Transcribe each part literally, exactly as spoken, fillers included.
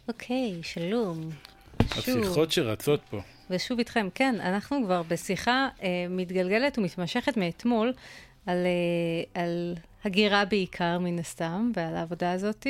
אוקיי, שלום. השיחות שרצות פה. ושוב איתכם, כן, אנחנו כבר בשיחה אה, מתגלגלת ומתמשכת מאתמול על, אה, על הגירה בעיקר מן הסתם, ועל העבודה הזאת,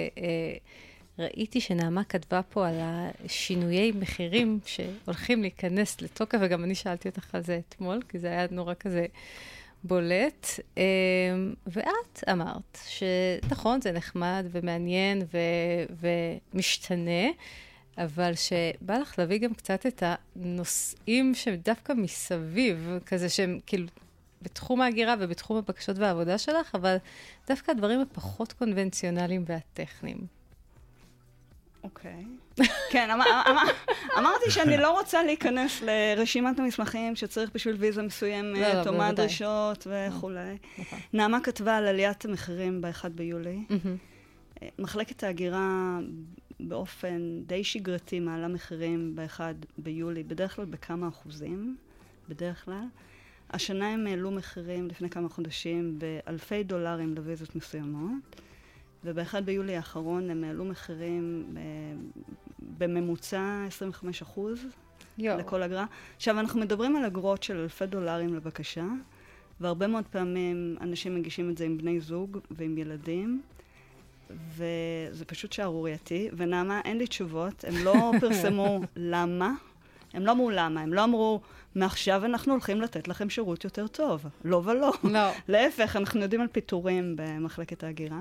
וראיתי אה, שנעמה כתבה פה על השינויי מחירים שהולכים להיכנס לתוקף, וגם אני שאלתי אותך על זה אתמול, כי זה היה נורא כזה בולט, אה, ואת אמרת שנכון, זה נחמד ומעניין ו- ומשתנה, אבל שבא לך להביא גם קצת את הנושאים שדווקא מסביב, כזה שהם כאילו בתחום ההגירה ובתחום הבקשות והעבודה שלך, אבל דווקא הדברים הפחות קונבנציונליים והטכניים. אוקיי. כן, אמ- אמ- אמרתי שאני לא רוצה להיכנס לרשימת המסמכים שצריך בשביל ויזה מסוימת, או מה הדרישות וכולי. נעמה כתבה על עליית המחירים ב-אחד ביולי. מחלקת ההגירה באופן די שגרתי מעלה מחירים ב-אחד ביולי, בדרך כלל בכמה אחוזים, בדרך כלל. השנה הם העלו מחירים לפני כמה חודשים באלפי דולרים לוויזות מסוימות, וב-אחד ביולי האחרון הם העלו מחירים בממוצע עשרים וחמישה אחוז לכל אגרה. עכשיו, אנחנו מדברים על אגרות של אלפי דולרים לבקשה, והרבה מאוד פעמים אנשים מגישים את זה עם בני זוג ועם ילדים, וזה פשוט שערורייתי, ונעמה, אין לי תשובות, הם לא פרסמו למה, הם לא אמרו למה, הם לא אמרו, מעכשיו אנחנו הולכים לתת לכם שירות יותר טוב, לא ולא. לא. להפך, אנחנו יודעים על פיטורים במחלקת ההגירה.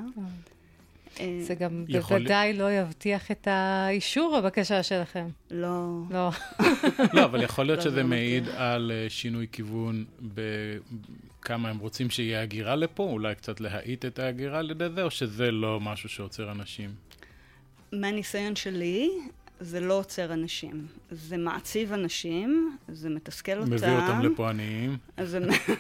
זה גם בוודאי לא יבטיח את האישור הבקשה שלכם. לא. לא. לא, אבל יכול להיות שזה מעיד על שינוי כיוון בכמה הם רוצים שיהיה הגירה לפה, אולי קצת להאיט את ההגירה לידי זה, או שזה לא משהו שעוצר אנשים? מהניסיון שלי, זה לא עוצר אנשים. זה מעציב אנשים, זה מתסכל אותם. מביא אותם לפה עניים. זה,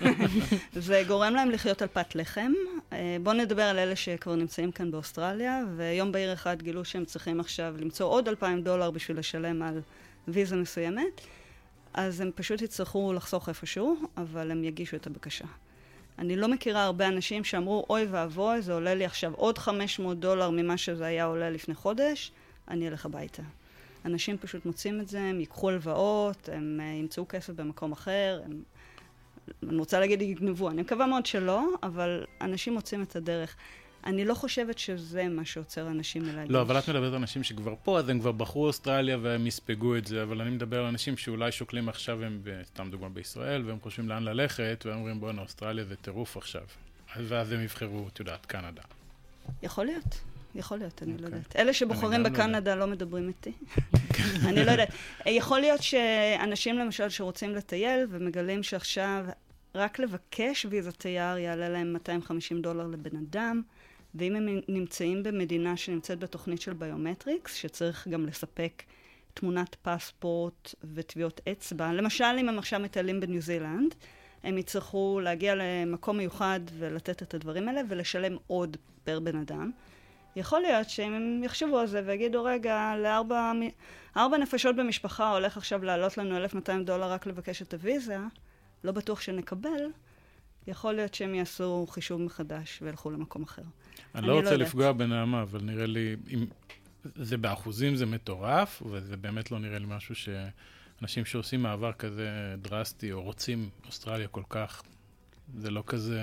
זה גורם להם לחיות על פת לחם. בואו נדבר על אלה שכבר נמצאים כאן באוסטרליה, ויום בהיר אחד גילו שהם צריכים עכשיו למצוא עוד אלפיים דולר בשביל לשלם על ויזה מסוימת, אז הם פשוט יצטרכו לחסוך איפשהו, אבל הם יגישו את הבקשה. אני לא מכירה הרבה אנשים שאמרו, אוי ואבוי, זה עולה לי עכשיו עוד חמש מאות דולר ממה שזה היה עולה לפני חודש, אני אלך הביתה. אנשים פשוט מוצאים את זה, הם ייקחו הלוואות, הם uh, ימצאו כסף במקום אחר, הם, אני רוצה להגיד, יגנבו, אני מקווה מאוד שלא, אבל אנשים מוצאים את הדרך. אני לא חושבת שזה מה שעוצר אנשים מלהגיש. לא, אבל את מדברת על אנשים שכבר פה, אז הם כבר בחרו אוסטרליה והם יספגו את זה, אבל אני מדבר על אנשים שאולי שוקלים עכשיו, הם, סתם דוגמה בישראל, והם חושבים לאן ללכת, והם אומרים, בואו, אוסטרליה זה טירוף עכשיו. ואז הם יבחרו, את יודעת, קנדה. יכול להיות. יכול להיות, אני לא יודעת. אלה שבוחרים בקנדה לא מדברים איתי. אני לא יודעת. יכול להיות שאנשים למשל שרוצים לטייל ומגלים שעכשיו רק לבקש ויזת תייר יעלה להם מאתיים וחמישים דולר לבן אדם, ואם הם נמצאים במדינה שנמצאת בתוכנית של ביומטריקס, שצריך גם לספק תמונת פספורט וטביעות אצבע, למשל אם הם עכשיו מטיילים בניו זילנד, הם יצטרכו להגיע למקום מיוחד ולתת את הדברים האלה ולשלם עוד פר בן אדם. יכול להיות שאם הם יחשבו על זה ויגידו, רגע, לארבע ארבע נפשות במשפחה הולך עכשיו לעלות לנו אלף ומאתיים דולר רק לבקש את הוויזה, לא בטוח שנקבל, יכול להיות שהם יעשו חישוב מחדש וילכו למקום אחר. אני לא רוצה לפגוע בנעמה, אבל נראה לי, אם זה באחוזים זה מטורף, וזה באמת לא נראה לי משהו שאנשים שעושים מעבר כזה דרסטי, או רוצים אוסטרליה כל כך, זה לא כזה...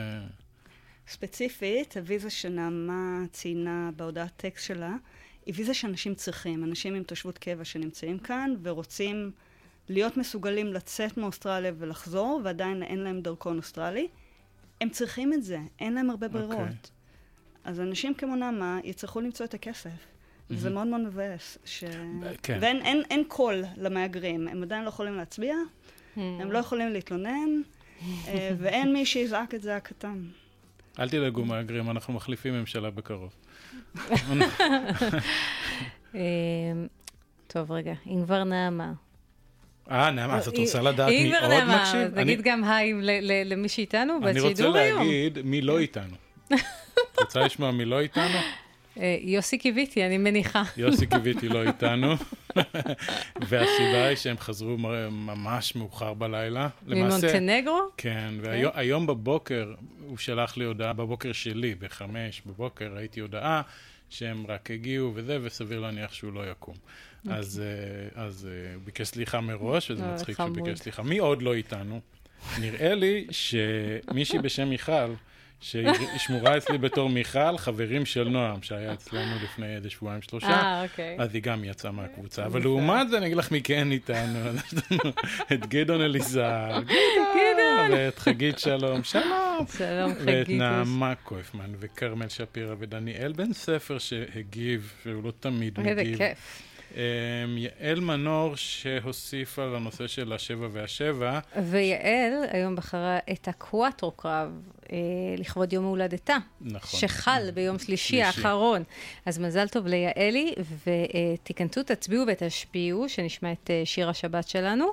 ספציפית, הוויזה שנעמה ציינה בהודעת טקסט שלה, היא ויזה שאנשים צריכים, אנשים עם תושבות קבע שנמצאים כאן, ורוצים להיות מסוגלים לצאת מאוסטרליה ולחזור, ועדיין אין להם דרכון אוסטרלי. הם צריכים את זה, אין להם הרבה ברירות. Okay. אז אנשים כמו נעמה יצטרכו למצוא את הכסף. Mm-hmm. זה מאוד מאוד מבאס. ש... כן. ואין אין, אין קול למהגרים, הם עדיין לא יכולים להצביע, mm-hmm. הם לא יכולים להתלונן, ואין מי שיזעק את זעקתם. אל תדאגו מהגרים, אנחנו מחליפים ממשלה בקרוב. טוב, רגע, אם כבר נעמה. אה, נעמה, אז את רוצה לדעת מי עוד מקשיב? אם כבר נעמה, נגיד גם היי למי שאיתנו בשידור היום. אני רוצה להגיד מי לא איתנו. את רוצה לשמוע מי לא איתנו? יוסי קיוויתי, אני מניחה. יוסי קיוויתי לא איתנו. והסיבה היא שהם חזרו ממש מאוחר בלילה. ממונטנגרו? כן, והיום בבוקר הוא שלח לי הודעה, בבוקר שלי, בחמש בבוקר ראיתי הודעה, שהם רק הגיעו וזה, וסביר להניח שהוא לא יקום. Okay. אז, אז ביקש סליחה מראש, וזה מצחיק שביקש סליחה. מי עוד לא איתנו? נראה לי שמישהי בשם מיכל, ששמורה אצלי בתור מיכל, חברים של נועם, שהיה אצלנו לפני איזה שבועיים שלושה, אה, אוקיי. אז היא גם יצאה מהקבוצה. אבל לעומת זה, אני אגיד לך מי כן איתנו, את גדעון אליזר, גדעון, ואת חגית שלום, שלום, שלום חגית. ואת נעמה קויפמן, וקרמל שפירא, ודניאל בן ספר שהגיב, שהוא לא תמיד מגיב. איזה כיף. יעל מנור שהוסיפה לנושא של השבע והשבע. ויעל היום בחרה את הקוואטרו קרב לכבוד יום הולדתה. נכון. שחל ביום שלישי האחרון. אז מזל טוב ליעלי, ותיכנסו, תצביעו ותשפיעו, שנשמע את שיר השבת שלנו.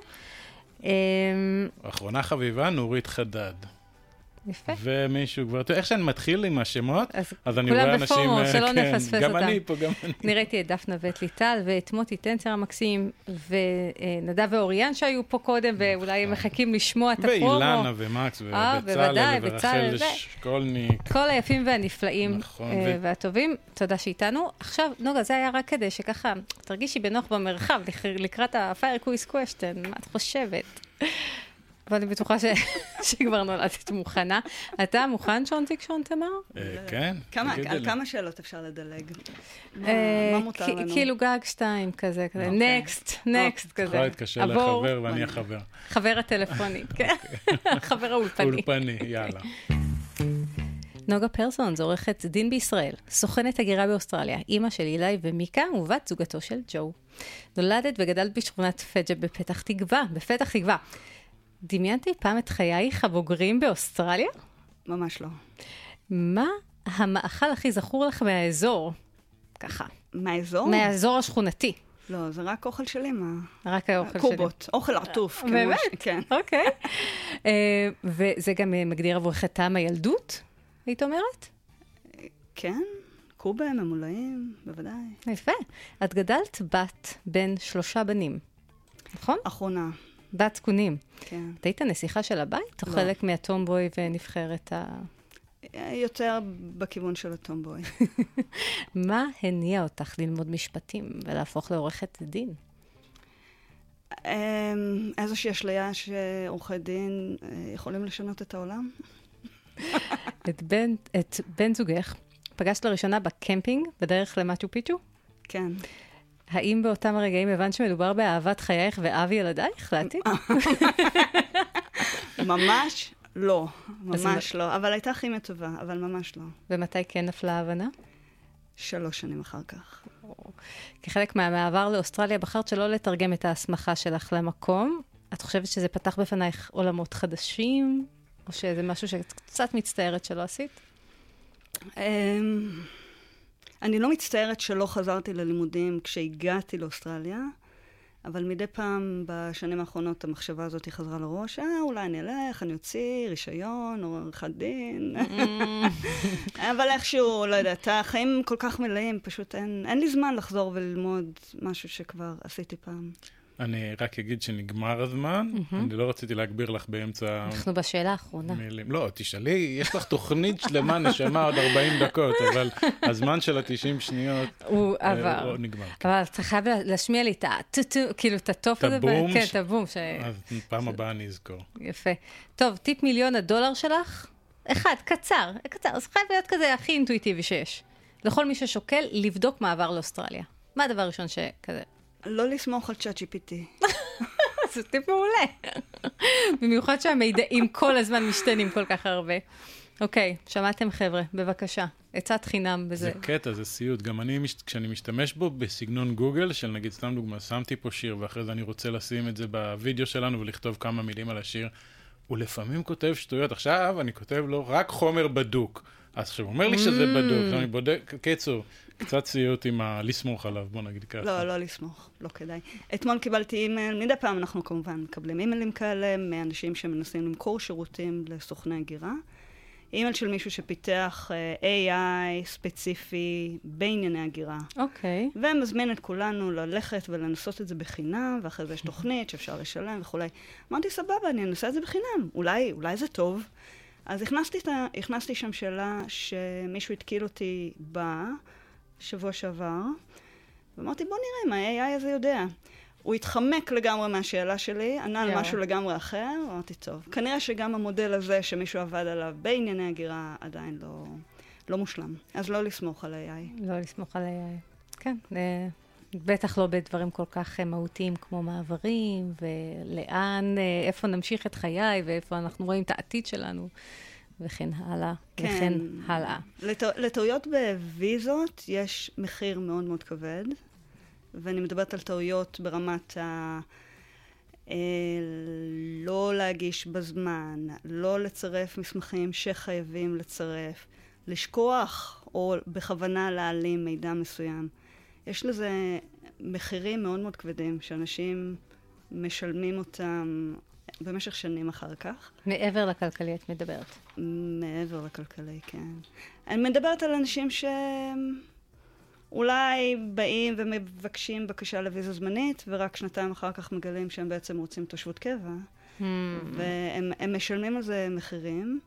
אחרונה חביבה, נורית חדד. יפה. ומישהו כבר, איך שאני מתחיל עם השמות, אז, אז אני רואה אנשים... כולם בפורמו, שלא כן, נפספס גם אותם. אני פה, גם אני. נראיתי את דפנה ואת ליטל, ואת מוטי טנצר המקסים, ונדב ואוריאן שהיו פה קודם, ואולי הם מחכים לשמוע את הפרומו. ואילנה ומקס ובצלאל ורחל שקולניק. כל היפים והנפלאים נכון, והטובים. תודה שאיתנו. עכשיו, נוגה, זה היה רק כדי שככה תרגישי בנוח במרחב, לקראת ה-Fire Quiz Question. מה את חושבת? אבל אני בטוחה שכבר נולדת מוכנה. אתה מוכן, שונטיק, שון תמר? כן. על כמה שאלות אפשר לדלג? מה מותר לנו? כאילו גג שתיים כזה, נקסט, נקסט כזה. יכולה להתקשר לחבר ואני החבר. חבר הטלפוני, כן. חבר האולפני. אולפני, יאללה. נוגה פרסון, עורכת דין בישראל, סוכנת הגירה באוסטרליה, אימא של אילי ומיקה ובת זוגתו של ג'ו. נולדת וגדלת בשכונת פג'ה בפתח תקווה, בפתח תקווה. דמיינתי פעם את חייך הבוגרים באוסטרליה? ממש לא. מה המאכל הכי זכור לך מהאזור? ככה. מהאזור? מהאזור השכונתי. לא, זה רק אוכל שלי, מה? רק האוכל שלי. קובות, אוכל עטוף. באמת? כן. אוקיי. וזה גם מגדיר עבורך את טעם הילדות, היית אומרת? כן, קובה, ממולאים, בוודאי. יפה. את גדלת בת בין שלושה בנים, נכון? אחרונה. בת זקונים. כן. את היית נסיכה של הבית? או חלק מהטומבוי ונבחרת ה... יותר בכיוון של הטומבוי. מה הניע אותך ללמוד משפטים ולהפוך לעורכת דין? איזושהי אשליה שעורכי דין יכולים לשנות את העולם. את בן, את בן זוגך פגשת לראשונה בקמפינג בדרך למצ'ו פיצ'ו? כן. האם באותם הרגעים הבנת שמדובר באהבת חייך ואב ילדייך לעתיד? ממש לא, ממש לא. אבל הייתה כימיה טובה, אבל ממש לא. ומתי כן נפלה ההבנה? שלוש שנים אחר כך. כחלק מהמעבר לאוסטרליה, בחרת שלא לתרגם את ההסמכה שלך למקום. את חושבת שזה פתח בפנייך עולמות חדשים? או שזה משהו שקצת מצטערת שלא עשית? אני לא מצטערת שלא חזרתי ללימודים כשהגעתי לאוסטרליה, אבל מדי פעם בשנים האחרונות המחשבה הזאת חזרה לראש, אה, אולי אני אלך, אני אוציא רישיון או עריכת דין. אבל איכשהו, לא יודעת, החיים כל כך מלאים, פשוט אין, אין לי זמן לחזור וללמוד משהו שכבר עשיתי פעם. אני רק אגיד שנגמר הזמן, אני לא רציתי להגביר לך באמצע... אנחנו בשאלה האחרונה. לא, תשאלי, יש לך תוכנית שלמה, נשמה עוד ארבעים דקות, אבל הזמן של ה-תשעים שניות... הוא עבר. הוא נגמר. אבל אתה חייב להשמיע לי את הטוטו, כאילו את הטופ הזה. את הבום. כן, את הבום. אז פעם הבאה אני אזכור. יפה. טוב, טיפ מיליון הדולר שלך? אחד, קצר, קצר. אז חייב להיות כזה הכי אינטואיטיבי שיש. לכל מי ששוקל לבדוק מעבר לאוסטרליה. מה הדבר הראשון שכזה? לא לסמוך על צ'אט ג'י פי טי. זה טיפ מעולה. במיוחד שהמידעים כל הזמן משתנים כל כך הרבה. אוקיי, שמעתם חבר'ה, בבקשה. עצת חינם בזה. זה קטע, זה סיוט. גם אני, כשאני משתמש בו בסגנון גוגל, של נגיד סתם דוגמה, שמתי פה שיר, ואחרי זה אני רוצה לשים את זה בווידאו שלנו ולכתוב כמה מילים על השיר, הוא לפעמים כותב שטויות. עכשיו אני כותב לו רק חומר בדוק. אז עכשיו הוא אומר לי שזה בדוק, אני בודק, קיצור, קצת סיוט עם הלסמוך עליו, בוא נגיד ככה. לא, לא לסמוך, לא כדאי. אתמול קיבלתי אימייל, מדי פעם אנחנו כמובן מקבלים אימיילים כאלה, מאנשים שמנסים למכור שירותים לסוכני הגירה. אימייל של מישהו שפיתח איי איי ספציפי בענייני הגירה. אוקיי. ומזמין את כולנו ללכת ולנסות את זה בחינם, ואחרי זה יש תוכנית שאפשר לשלם וכו'. אמרתי, סבבה, אני אנסה את זה בחינם. אולי, אולי זה טוב. אז הכנסתי, הכנסתי שם שאלה שמישהו התקיל אותי בה, שבוע שעבר, ואמרתי, בוא נראה מה ה-איי איי הזה יודע. הוא התחמק לגמרי מהשאלה שלי, ענה על yeah. משהו לגמרי אחר, ואמרתי, טוב, כנראה שגם המודל הזה שמישהו עבד עליו בענייני הגירה עדיין לא, לא מושלם. אז לא לסמוך על ה-איי איי. לא לסמוך על ה-איי איי. כן, בטח לא בדברים כל כך מהותיים כמו מעברים, ולאן, איפה נמשיך את חיי, ואיפה אנחנו רואים את העתיד שלנו, וכן הלאה, כן. וכן הלאה. לט... לטעויות בוויזות יש מחיר מאוד מאוד כבד, ואני מדברת על טעויות ברמת ה... לא להגיש בזמן, לא לצרף מסמכים שחייבים לצרף, לשכוח או בכוונה להעלים מידע מסוים. יש לזה מחירים מאוד מאוד כבדים, שאנשים משלמים אותם במשך שנים אחר כך. מעבר לכלכלי את מדברת. מעבר לכלכלי, כן. אני מדברת על אנשים שאולי באים ומבקשים בקשה לוויזה זמנית, ורק שנתיים אחר כך מגלים שהם בעצם רוצים תושבות קבע, hmm. והם משלמים על זה מחירים.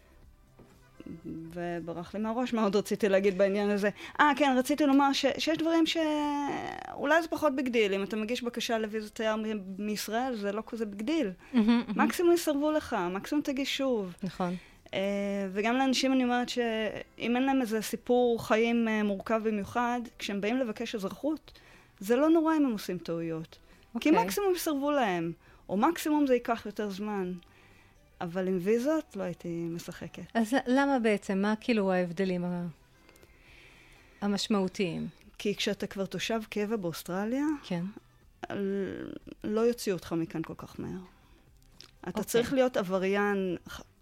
וברח לי מהראש מה עוד רציתי להגיד בעניין הזה. אה, כן, רציתי לומר ש- שיש דברים שאולי זה פחות בגדיל. אם אתה מגיש בקשה לוויזת תייר מ- מישראל, זה לא כזה בגדיל. מקסימום יסרבו לך, מקסימום תגיש שוב. נכון. Uh, וגם לאנשים אני אומרת שאם אין להם איזה סיפור חיים uh, מורכב במיוחד, כשהם באים לבקש אזרחות, זה לא נורא אם הם עושים טעויות. Okay. כי מקסימום יסרבו להם, או מקסימום זה ייקח יותר זמן. אבל עם ויזות לא הייתי משחקת. אז למה בעצם? מה כאילו ההבדלים המשמעותיים? כי כשאתה כבר תושב קבע באוסטרליה, כן. לא יוציאו אותך מכאן כל כך מהר. אתה צריך להיות עבריין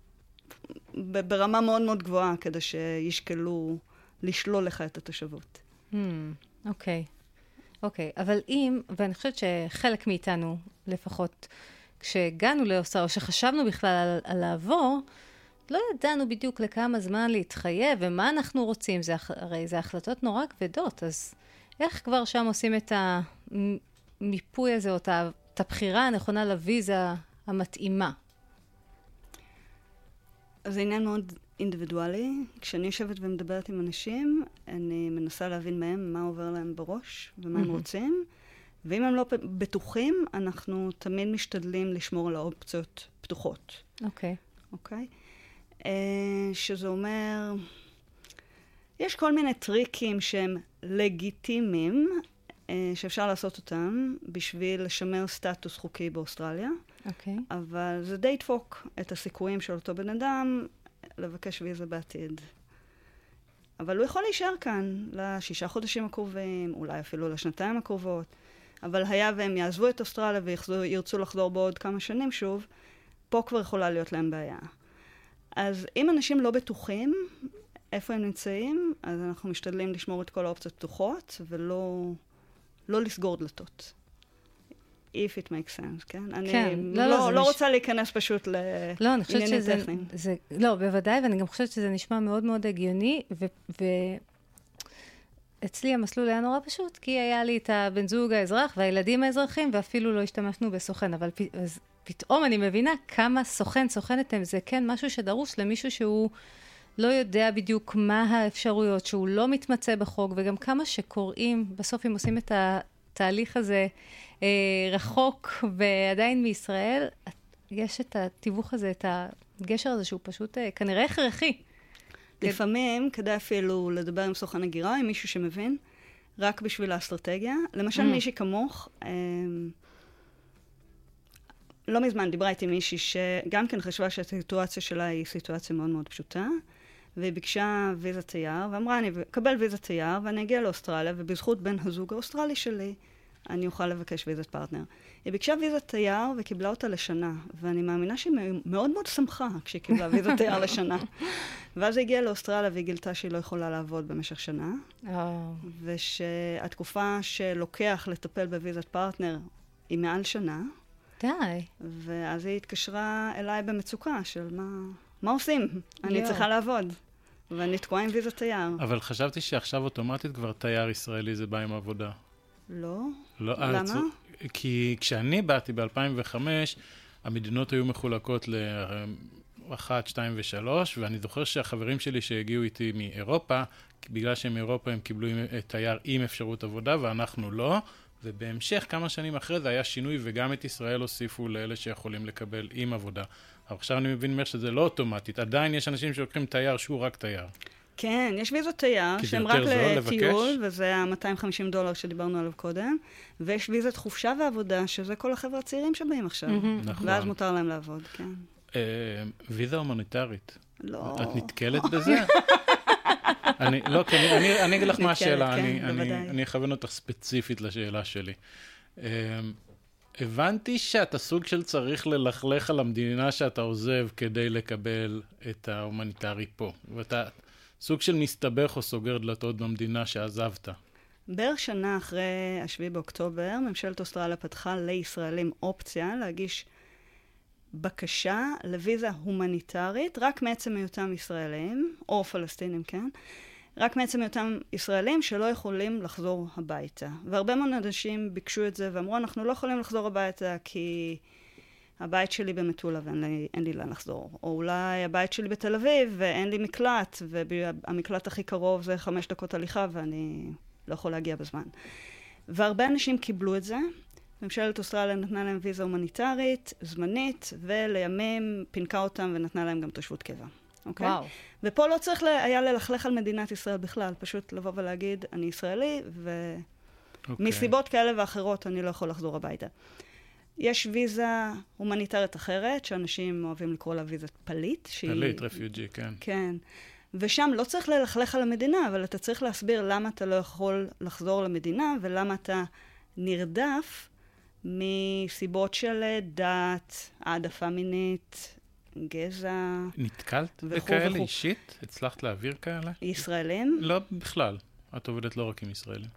ברמה מאוד מאוד גבוהה, כדי שישקלו לשלול לך את התושבות. אוקיי. אוקיי, אבל אם, ואני חושבת שחלק מאיתנו לפחות, כשהגענו לאוסטרליה, או שחשבנו בכלל על, על לעבור, לא ידענו בדיוק לכמה זמן להתחייב, ומה אנחנו רוצים. זה, הרי זה החלטות נורא כבדות, אז איך כבר שם עושים את המיפוי הזה, או את הבחירה הנכונה לוויזה המתאימה? זה עניין מאוד אינדיבידואלי. כשאני יושבת ומדברת עם אנשים, אני מנסה להבין מהם מה עובר להם בראש, ומה הם רוצים. ואם הם לא בטוחים, אנחנו תמיד משתדלים לשמור על האופציות פתוחות. אוקיי. אוקיי? שזה אומר, יש כל מיני טריקים שהם לגיטימיים, שאפשר לעשות אותם בשביל לשמר סטטוס חוקי באוסטרליה. אוקיי. אבל זה די דפוק את הסיכויים של אותו בן אדם לבקש ויזה בעתיד. אבל הוא יכול להישאר כאן לשישה חודשים הקרובים, אולי אפילו לשנתיים הקרובות. אבל היה והם יעזבו את אוסטרליה וירצו לחזור בעוד כמה שנים שוב, פה כבר יכולה להיות להם בעיה. אז אם אנשים לא בטוחים איפה הם נמצאים, אז אנחנו משתדלים לשמור את כל האופציות פתוחות, ולא לא לסגור דלתות. If it makes sense, כן? כן, אני לא, לא, לא, לא מש... רוצה להיכנס פשוט לעניינים טכניים. לא, אני חושבת שזה... זה, לא, בוודאי, ואני גם חושבת שזה נשמע מאוד מאוד הגיוני, ו... ו... אצלי המסלול היה נורא פשוט, כי היה לי את הבן זוג האזרח והילדים האזרחים, ואפילו לא השתמשנו בסוכן, אבל פ... אז פתאום אני מבינה כמה סוכן, סוכנת הם, זה כן משהו שדרוש למישהו שהוא לא יודע בדיוק מה האפשרויות, שהוא לא מתמצא בחוק, וגם כמה שקוראים, בסוף אם עושים את התהליך הזה אה, רחוק ועדיין מישראל, יש את התיווך הזה, את הגשר הזה שהוא פשוט אה, כנראה הכרחי. לפעמים כדאי אפילו לדבר עם סוכן הגירה, עם מישהו שמבין, רק בשביל האסטרטגיה. למשל, mm. מישהי כמוך, אה, לא מזמן דיברה איתי מישהי שגם כן חשבה שהסיטואציה שלה היא סיטואציה מאוד מאוד פשוטה, והיא ביקשה ויזת תייר, ואמרה, אני אקבל ויזת תייר, ואני אגיע לאוסטרליה, ובזכות בן הזוג האוסטרלי שלי, אני אוכל לבקש ויזת פרטנר. היא ביקשה ויזת תייר וקיבלה אותה לשנה, ואני מאמינה שהיא מאוד מאוד שמחה כשהיא קיבלה ויזת תייר לשנה. ואז היא הגיעה לאוסטרליה והיא גילתה שהיא לא יכולה לעבוד במשך שנה, oh. ושהתקופה שלוקח לטפל בוויזת פרטנר היא מעל שנה. די. ואז היא התקשרה אליי במצוקה של מה, מה עושים? אני צריכה לעבוד. ואני תקועה עם ויזת תייר. אבל חשבתי שעכשיו אוטומטית כבר תייר ישראלי זה בא עם עבודה. לא. לא, למה? ארצו, כי כשאני באתי ב-אלפיים וחמש, המדינות היו מחולקות אחת, שתיים ושלוש, ואני זוכר שהחברים שלי שהגיעו איתי מאירופה, בגלל שהם מאירופה הם קיבלו תייר עם אפשרות עבודה, ואנחנו לא, ובהמשך כמה שנים אחרי זה היה שינוי, וגם את ישראל הוסיפו לאלה שיכולים לקבל עם עבודה. אבל עכשיו אני מבין ממך שזה לא אוטומטית, עדיין יש אנשים שלוקחים תייר שהוא רק תייר. כן, יש ויזות תייר, שהם רק לטיול, וזה ה-מאתיים וחמישים דולר שדיברנו עליו קודם, ויש ויזת חופשה ועבודה, שזה כל החבר'ה הצעירים שבאים עכשיו. נכון. ואז מותר להם לעבוד, כן. ויזה הומניטרית. לא. את נתקלת בזה? אני, לא, אני, אני, אני אגיד לך מה השאלה, כן, אני, אני, אני אכוון אותך ספציפית לשאלה שלי. הבנתי שאתה סוג של צריך ללכלך על המדינה שאתה עוזב כדי לקבל את ההומניטרי פה, ואתה סוג של מסתבך או סוגר דלתות במדינה שעזבת. בערך שנה אחרי השביעי באוקטובר, ממשלת אוסטרליה פתחה לישראלים אופציה להגיש בקשה לוויזה הומניטרית, רק מעצם היותם ישראלים, או פלסטינים, כן? רק מעצם היותם ישראלים שלא יכולים לחזור הביתה. והרבה מאוד אנשים ביקשו את זה ואמרו, אנחנו לא יכולים לחזור הביתה כי הבית שלי במטולה ואין לי, אין לי לאן לחזור. או אולי הבית שלי בתל אביב ואין לי מקלט, והמקלט הכי קרוב זה חמש דקות הליכה ואני לא יכול להגיע בזמן. והרבה אנשים קיבלו את זה. ממשלת אוסטרליה נתנה להם ויזה הומניטרית, זמנית, ולימים פינקה אותם ונתנה להם גם תושבות קבע. אוקיי? וואו. ופה לא צריך היה ללכלך על מדינת ישראל בכלל, פשוט לבוא ולהגיד, אני ישראלי, ומסיבות okay. כאלה ואחרות אני לא יכול לחזור הביתה. יש ויזה הומניטרית אחרת, שאנשים אוהבים לקרוא לה ויזת פליט. פליט, רפיוג'י, כן. כן. ושם לא צריך ללכלך על המדינה, אבל אתה צריך להסביר למה אתה לא יכול לחזור למדינה, ולמה אתה נרדף מסיבות של דת, העדפה מינית, גזע. נתקלת בכאלה אישית? הצלחת להעביר כאלה? ישראלים? לא, בכלל. את עובדת לא רק עם ישראלים.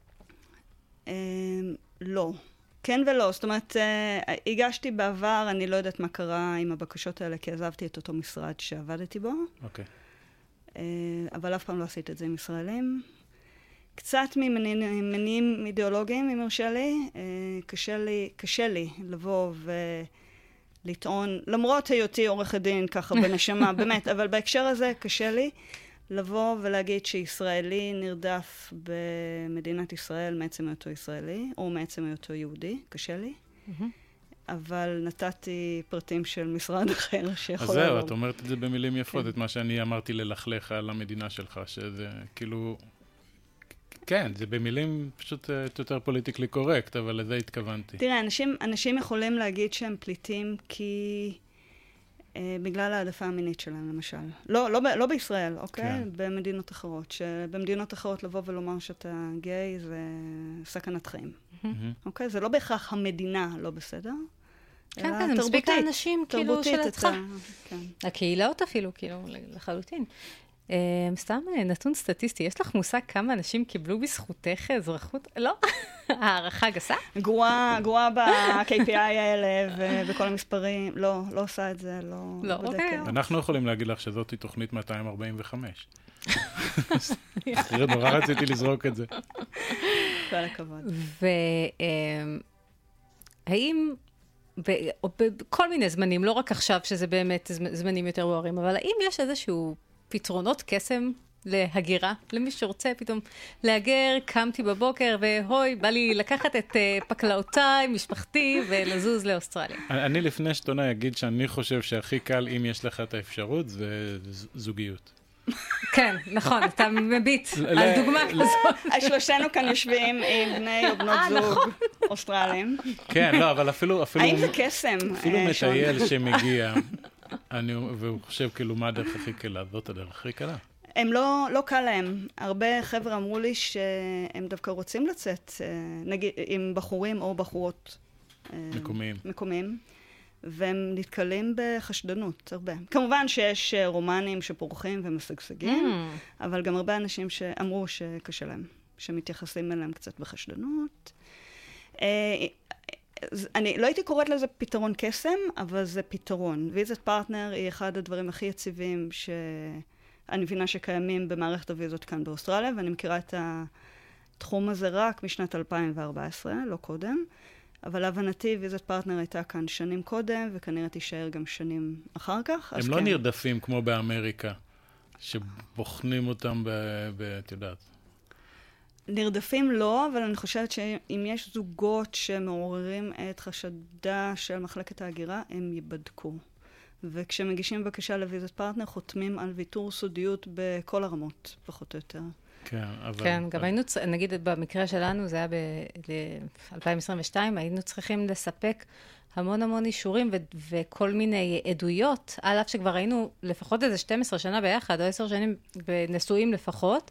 לא. כן ולא. זאת אומרת, הגשתי בעבר, אני לא יודעת מה קרה עם הבקשות האלה, כי עזבתי את אותו משרד שעבדתי בו. אוקיי. אבל אף פעם לא עשית את זה עם ישראלים. קצת ממניעים אידיאולוגיים, אם ירשה לי, קשה לי, קשה לי לבוא ולטעון, למרות היותי עורך הדין ככה בנשמה, באמת, אבל בהקשר הזה קשה לי לבוא ולהגיד שישראלי נרדף במדינת ישראל מעצם היותו ישראלי, או מעצם היותו יהודי, קשה לי. אבל נתתי פרטים של משרד אחר שיכול... אז זהו, את אומרת את זה במילים יפות, את מה שאני אמרתי ללכלך על המדינה שלך, שזה כאילו... כן, זה במילים פשוט יותר פוליטיקלי קורקט, אבל לזה התכוונתי. תראה, אנשים, אנשים יכולים להגיד שהם פליטים כי... אה, בגלל העדפה המינית שלהם, למשל. לא, לא, לא בישראל, אוקיי? כן. במדינות אחרות. שבמדינות אחרות לבוא ולומר שאתה גיי זה סכנת חיים. Mm-hmm. אוקיי? זה לא בהכרח המדינה לא בסדר. כן, כן, זה מספיק האנשים כאילו של עצמך. כן. הקהילות אפילו, כאילו, לחלוטין. סתם נתון סטטיסטי, יש לך מושג כמה אנשים קיבלו בזכותך אזרחות? לא? הערכה גסה? גרועה, גרועה ב-קיי פי איי האלה ובכל המספרים. לא, לא עושה את זה, לא בודקת. אנחנו יכולים להגיד לך שזאת תוכנית מאתיים ארבעים וחמש. נורא רציתי לזרוק את זה. כל הכבוד. והאם... בכל מיני זמנים, לא רק עכשיו שזה באמת זמנים יותר בוערים, אבל האם יש איזשהו פתרונות קסם להגירה, למי שרוצה פתאום להגר, קמתי בבוקר והוי, בא לי לקחת את פקלאותיי, משפחתי ולזוז לאוסטרליה. אני לפני שתונה אגיד שאני חושב שהכי קל אם יש לך את האפשרות זה זוגיות. כן, נכון, אתה מביט על דוגמה כזאת. שלושתנו כאן יושבים עם בני או בנות זוג אוסטרלים. כן, לא, אבל אפילו... האם זה קסם? אפילו מטייל שמגיע, והוא חושב כאילו מה הדרך הכי קלה, זאת הדרך הכי קלה. הם לא, לא קל להם. הרבה חבר'ה אמרו לי שהם דווקא רוצים לצאת, נגיד, עם בחורים או בחורות. מקומיים. מקומיים. והם נתקלים בחשדנות, הרבה. כמובן שיש רומנים שפורחים ומשגשגים, mm. אבל גם הרבה אנשים שאמרו שקשה להם, שמתייחסים אליהם קצת בחשדנות. אני לא הייתי קוראת לזה פתרון קסם, אבל זה פתרון. ויזת פרטנר היא אחד הדברים הכי יציבים שאני מבינה שקיימים במערכת הוויזות כאן באוסטרליה, ואני מכירה את התחום הזה רק משנת אלפיים וארבע עשרה, לא קודם. אבל להבנתי ויזת פרטנר הייתה כאן שנים קודם, וכנראה תישאר גם שנים אחר כך. הם לא כן. נרדפים כמו באמריקה, שבוחנים אותם ב... ב... את יודעת. נרדפים לא, אבל אני חושבת שאם יש זוגות שמעוררים את חשדה של מחלקת ההגירה, הם ייבדקו. וכשמגישים בקשה לוויזת פרטנר, חותמים על ויתור סודיות בכל הרמות, פחות או יותר. כן, אבל... כן, גם היינו, נגיד במקרה שלנו, זה היה ב-אלפיים עשרים ושתיים, היינו צריכים לספק המון המון אישורים ו- וכל מיני עדויות, על אף שכבר היינו לפחות איזה שתים עשרה שנה ביחד, או עשר שנים נשואים לפחות.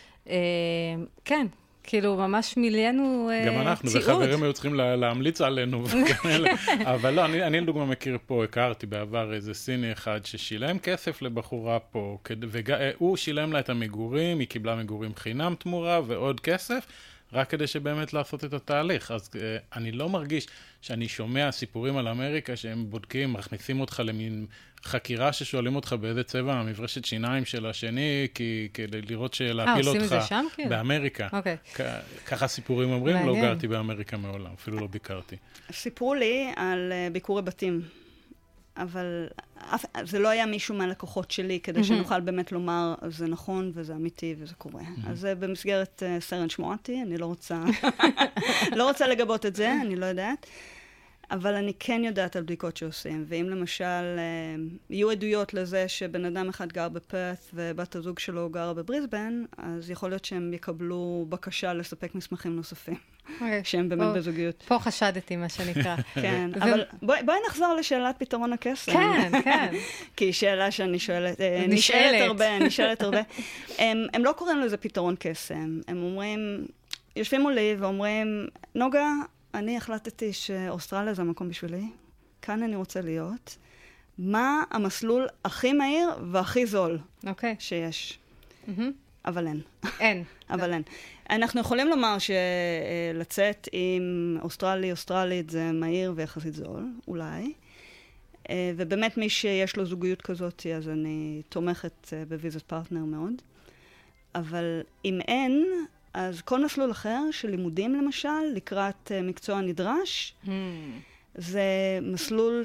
כן, כאילו ממש מילאנו גם אנחנו, וחברים היו צריכים להמליץ עלינו. אבל לא, אני לדוגמה מכיר פה, הכרתי בעבר איזה סיני אחד ששילם כסף לבחורה פה, והוא שילם לה את המגורים, היא קיבלה מגורים חינם תמורה ועוד כסף, רק כדי שבאמת לעשות את התהליך. אז אני לא מרגיש שאני שומע סיפורים על אמריקה שהם בודקים, מכניסים אותך למין חקירה ששואלים אותך באיזה צבע המברשת שיניים של השני, כי כדי לראות שלהפיל אותך באמריקה. ככה סיפורים אומרים, לא גרתי באמריקה מעולם, אפילו לא ביקרתי. סיפרו לי על ביקורי בתים, אבל זה לא היה מישהו מהלקוחות שלי, כדי שנוכל באמת לומר, זה נכון וזה אמיתי וזה קורה. אז זה במסגרת סרן שמועתי, אני לא רוצה, לא רוצה לגבות את זה, אני לא יודעת. אבל אני כן יודעת על בדיקות שעושים, ואם למשל יהיו עדויות לזה שבן אדם אחד גר בפרת' ובת הזוג שלו גרה בבריסבן, אז יכול להיות שהם יקבלו בקשה לספק מסמכים נוספים, שהם באמת בזוגיות. פה חשדתי, מה שנקרא. כן, אבל בואי נחזור לשאלת פתרון הקסם. כן, כן. כי היא שאלה שאני שואלת, נשאלת הרבה, נשאלת הרבה. הם לא קוראים לזה פתרון קסם, הם אומרים, יושבים מולי ואומרים, נוגה, אני החלטתי שאוסטרליה זה המקום בשבילי, כאן אני רוצה להיות. מה המסלול הכי מהיר והכי זול okay. שיש? Mm-hmm. אבל אין. אין. אבל אין. אנחנו יכולים לומר שלצאת עם אוסטרלי, אוסטרלית זה מהיר ויחסית זול, אולי. ובאמת מי שיש לו זוגיות כזאת, אז אני תומכת בוויזת פרטנר מאוד. אבל אם אין, אז כל מסלול אחר של לימודים למשל, לקראת uh, מקצוע נדרש, hmm. זה מסלול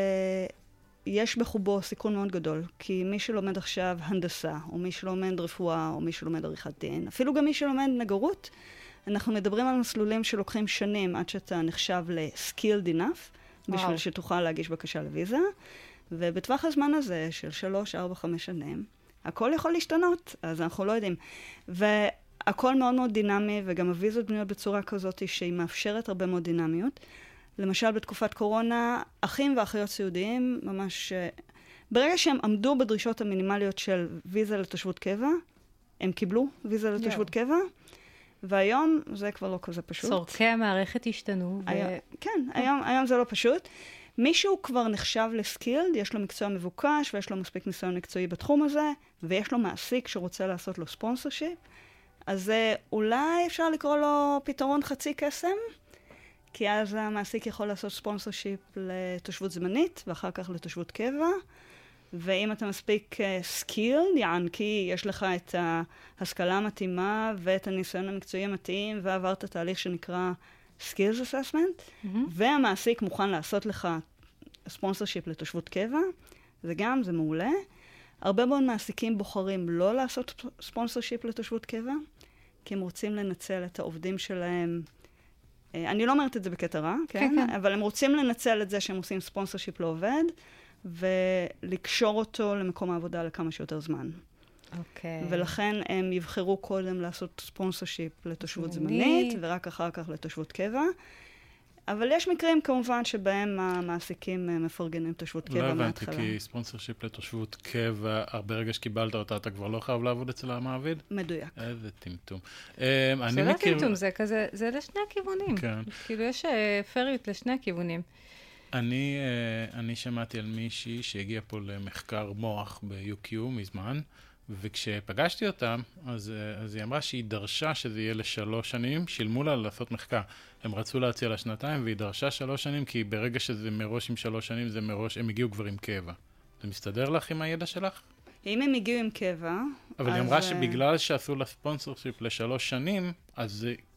שיש בחובו סיכון מאוד גדול. כי מי שלומד עכשיו הנדסה, או מי שלומד רפואה, או מי שלומד עריכת דין, אפילו גם מי שלומד נגרות, אנחנו מדברים על מסלולים שלוקחים שנים עד שאתה נחשב ל-skilled enough, בשביל wow. שתוכל להגיש בקשה לוויזה, ובטווח הזמן הזה של שלוש, ארבע, חמש שנים, הכל יכול להשתנות, אז אנחנו לא יודעים. ו... הכל מאוד מאוד דינמי, וגם הוויזות בנויות בצורה כזאת שהיא מאפשרת הרבה מאוד דינמיות. למשל, בתקופת קורונה, אחים ואחיות סיעודיים, ממש... ברגע שהם עמדו בדרישות המינימליות של ויזה לתושבות קבע, הם קיבלו ויזה לתושבות yeah. קבע, והיום זה כבר לא כזה פשוט. צורכי המערכת השתנו. ו... היום, כן, היום, היום זה לא פשוט. מישהו כבר נחשב לסקילד, יש לו מקצוע מבוקש, ויש לו מספיק ניסיון מקצועי בתחום הזה, ויש לו מעסיק שרוצה לעשות לו ספונסרשיפ, אז אולי אפשר לקרוא לו פתרון חצי קסם, כי אז המעסיק יכול לעשות ספונסרשיפ לתושבות זמנית, ואחר כך לתושבות קבע, ואם אתה מספיק סקילד, יען כי יש לך את ההשכלה המתאימה, ואת הניסיון המקצועי המתאים, ועברת תהליך שנקרא Skills Assessment, mm-hmm. והמעסיק מוכן לעשות לך ספונסרשיפ לתושבות קבע, זה גם, זה מעולה. הרבה מאוד מעסיקים בוחרים לא לעשות ספונסרשיפ לתושבות קבע, כי הם רוצים לנצל את העובדים שלהם. אני לא אומרת את זה בקטע רע, כן? כן? אבל הם רוצים לנצל את זה שהם עושים ספונסרשיפ לעובד, ולקשור אותו למקום העבודה לכמה שיותר זמן. אוקיי. ולכן הם יבחרו קודם לעשות ספונסרשיפ לתושבות זמנית, ורק אחר כך לתושבות קבע. אבל יש מקרים כמובן שבהם המעסיקים מפרגנים תושבות קבע מההתחלה. לא הבנתי, כי ספונסרשיפ לתושבות קבע, ברגע שקיבלת אותה, אתה כבר לא חייב לעבוד אצל המעביד? מדויק. איזה טמטום. זה לא טמטום, זה כזה, זה לשני הכיוונים. כן. כאילו יש פריות לשני הכיוונים. אני, אני שמעתי על מישהי שהגיע פה למחקר מוח ב-יו קיו מזמן, וכשפגשתי אותם, אז, אז היא אמרה שהיא דרשה שזה יהיה לשלוש שנים, שילמו לה לעשות מחקר. הם רצו להציע לה שנתיים, והיא דרשה שלוש שנים, כי ברגע שזה מראש עם שלוש שנים, זה מראש, הם הגיעו כבר עם קבע. זה מסתדר לך עם הידע שלך? אם הם הגיעו עם קבע... אבל היא אמרה שבגלל שעשו לה ספונסרשיפ לשלוש שנים, אז,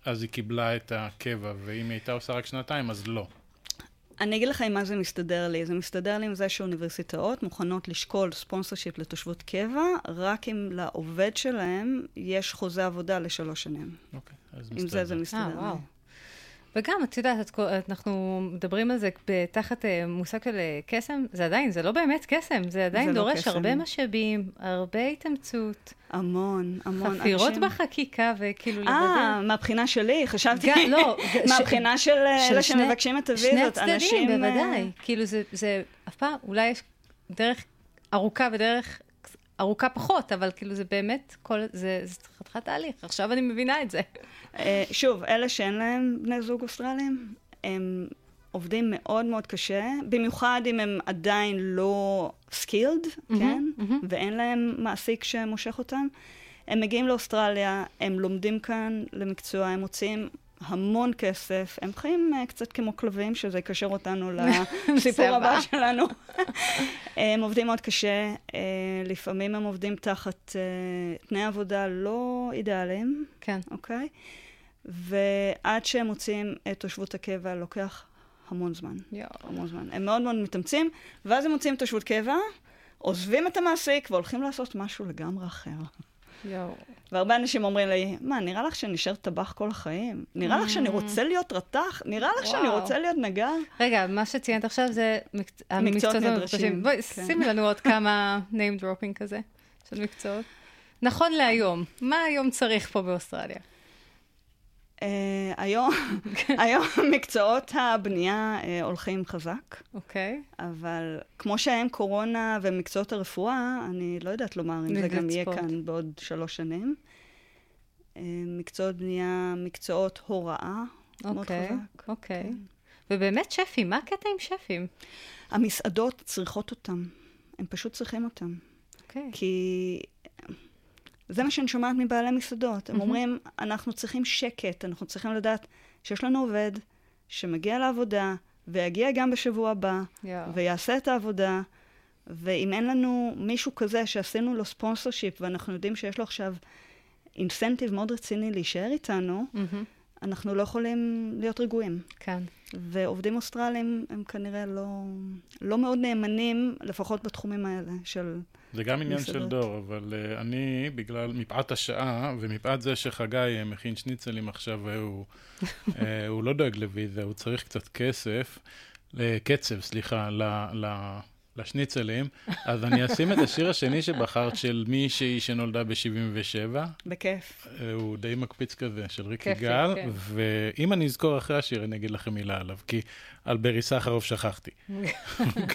אז היא קיבלה את הקבע, ואם היא הייתה עושה רק שנתיים, אז לא. אני אגיד לך עם מה זה מסתדר לי. זה מסתדר לי עם זה שאוניברסיטאות מוכנות לשקול ספונסרשיפ לתושבות קבע, רק אם לעובד שלהם יש חוזה עבודה לשלוש שנים. אוקיי, אז עם זה זה מסתדר אה, לי. וואו. וגם, את יודעת, אנחנו מדברים על זה תחת מושג של קסם, זה עדיין, זה לא באמת קסם, זה עדיין דורש הרבה משאבים, הרבה התאמצות. המון, המון. חפירות בחקיקה וכאילו לבדל. אה, מהבחינה שלי, חשבתי, לא, מהבחינה של אלה שמבקשים את הוויזות, אנשים... שני צדדים, בוודאי. כאילו זה אף פעם, אולי יש דרך ארוכה ודרך ארוכה פחות, אבל כאילו זה באמת, זה חתיכת תהליך. עכשיו אני מבינה את זה. שוב, אלה שאין להם בני זוג אוסטרליים, הם עובדים מאוד מאוד קשה, במיוחד אם הם עדיין לא skilled, כן? ואין להם מעסיק שמושך אותם. הם מגיעים לאוסטרליה, הם לומדים כאן למקצוע, הם מוצאים המון כסף, הם חיים קצת כמו כלבים, שזה יקשר אותנו לסיפור הבא שלנו. הם עובדים מאוד קשה, לפעמים הם עובדים תחת תנאי עבודה לא אידיאליים. כן. אוקיי? ועד שהם מוצאים את תושבות הקבע, לוקח המון זמן. יו. המון זמן. הם מאוד מאוד מתאמצים, ואז הם מוצאים תושבות קבע, עוזבים את המעסיק והולכים לעשות משהו לגמרי אחר. יו. והרבה אנשים אומרים לי, מה, נראה לך שנשאר טבח כל החיים? נראה לך שאני רוצה להיות רתח? נראה לך שאני רוצה להיות נגר? רגע, מה שציינת עכשיו זה מקצועות נדרשים. בואי, שימי לנו עוד כמה name dropping כזה של מקצועות. נכון להיום, מה היום צריך פה באוסטרליה? היום, היום מקצועות הבנייה הולכים חזק. אוקיי. אבל כמו שהם קורונה ומקצועות הרפואה, אני לא יודעת לומר אם זה גם יהיה כאן בעוד שלוש שנים. מקצועות בנייה, מקצועות הוראה, מאוד חזק. אוקיי. ובאמת שפים, מה הקטע עם שפים? המסעדות צריכות אותם. הם פשוט צריכים אותם. אוקיי. כי... זה מה שאני שומעת מבעלי מסעדות. הם אומרים, אנחנו צריכים שקט, אנחנו צריכים לדעת שיש לנו עובד שמגיע לעבודה, ויגיע גם בשבוע הבא, ויעשה את העבודה, ואם אין לנו מישהו כזה שעשינו לו ספונסרשיפ, ואנחנו יודעים שיש לו עכשיו אינסנטיב מאוד רציני להישאר איתנו, אנחנו לא יכולים להיות רגועים. כן. ועובדים אוסטרליים הם כנראה לא, לא מאוד נאמנים, לפחות בתחומים האלה של... זה גם עניין של דור, אבל uh, אני, בגלל מפאת השעה, ומפאת זה שחגי מכין שניצלים עכשיו, והוא uh, הוא לא דואג לויזה, הוא צריך קצת כסף, קצב, סליחה, ל, ל, לשניצלים, אז אני אשים את השיר השני שבחרת של מישהי שנולדה ב-שבעים ושבע. בכיף. Uh, הוא די מקפיץ כזה, של ריקי גל, כן. ואם אני אזכור אחרי השיר, אני אגיד לכם מילה עליו, כי על ברי סחרוף שכחתי.